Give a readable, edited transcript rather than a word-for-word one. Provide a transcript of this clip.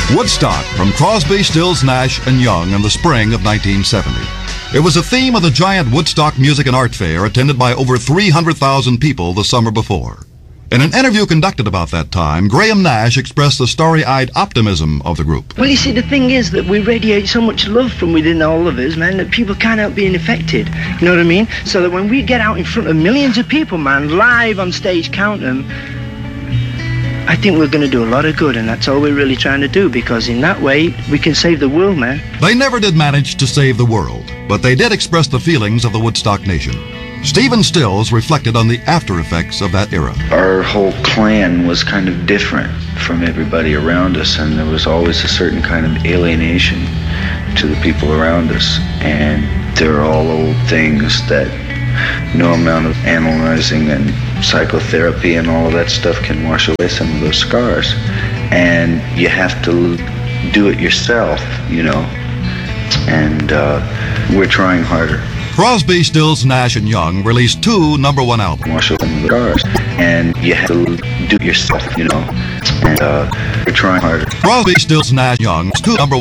Woodstock from Crosby, Stills, Nash & Young in the spring of 1970. It was a theme of the giant Woodstock Music and Art Fair attended by over 300,000 people the summer before. In an interview conducted about that time, Graham Nash expressed the starry-eyed optimism of the group. Well, you see, the thing is that we radiate so much love from within all of us, man, that people can't help being affected. You know what I mean? So that when we get out in front of millions of people, man, live on stage, count them, I think we're going to do a lot of good, and that's all we're really trying to do, because in that way, we can save the world, man. They never did manage to save the world, but they did express the feelings of the Woodstock Nation. Stephen Stills reflected on the after effects of that era. Our whole clan was kind of different from everybody around us, and there was always a certain kind of alienation to the people around us, and they're all old things that no amount of analyzing and psychotherapy and all of that stuff can wash away some of those scars. And you have to do it yourself, you know, and we're trying harder. Crosby, Stills, Nash & Young released 2 number-1 albums. Wash away some of the scars, and you have to do it yourself, you know, and we're trying harder. Crosby, Stills, Nash & Young's 2 number-1